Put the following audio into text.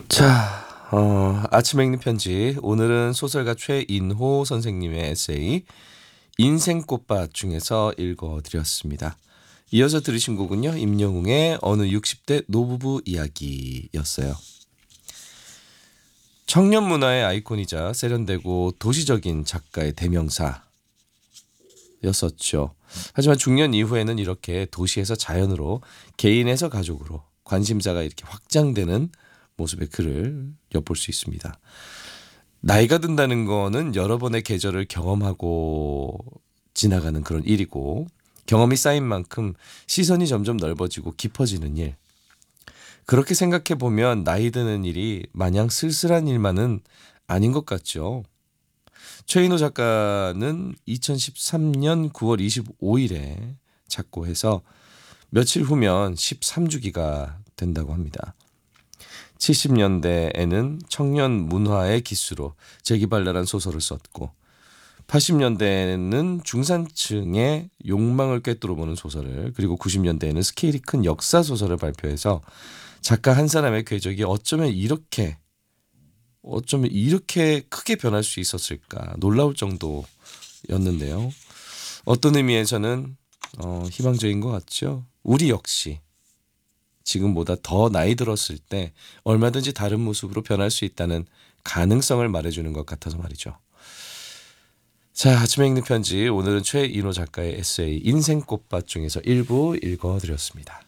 아침에 읽는 편지. 오늘은 소설가 최인호 선생님의 에세이 인생꽃밭 중에서 읽어드렸습니다. 이어서 들으신 곡은요, 임영웅의 어느 60대 노부부 이야기였어요. 청년 문화의 아이콘이자 세련되고 도시적인 작가의 대명사였었죠. 하지만 중년 이후에는 이렇게 도시에서 자연으로, 개인에서 가족으로 관심사가 이렇게 확장되는 모습의 글을 엿볼 수 있습니다. 나이가 든다는 거는 여러 번의 계절을 경험하고 지나가는 그런 일이고, 경험이 쌓인 만큼 시선이 점점 넓어지고 깊어지는 일. 그렇게 생각해 보면 나이 드는 일이 마냥 쓸쓸한 일만은 아닌 것 같죠. 최인호 작가는 2013년 9월 25일에 작고해서 며칠 후면 13주기가 된다고 합니다. 70년대에는 청년 문화의 기수로 재기발랄한 소설을 썼고, 80년대에는 중산층의 욕망을 꿰뚫어보는 소설을, 그리고 90년대에는 스케일이 큰 역사 소설을 발표해서 작가 한 사람의 궤적이 어쩌면 이렇게 크게 변할 수 있었을까 놀라울 정도였는데요. 어떤 의미에서는 희망적인 것 같죠. 우리 역시 지금보다 더 나이 들었을 때 얼마든지 다른 모습으로 변할 수 있다는 가능성을 말해주는 것 같아서 말이죠. 자, 아침에 읽는 편지. 오늘은 최인호 작가의 에세이 인생꽃밭 중에서 일부 읽어드렸습니다.